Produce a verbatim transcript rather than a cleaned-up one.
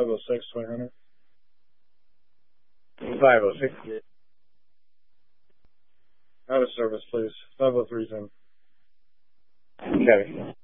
five oh six, twenty hundred. five oh six. Out of service, please. five oh three, ten. Chevy.